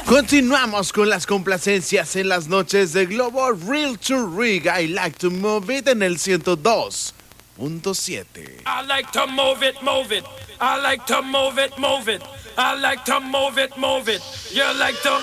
Continuamos con las complacencias en las noches de Globo Real to Rig. I like to move it en el 102.7. I like to move it, move it. I like to move it, move it. I like to move it, move it. You like to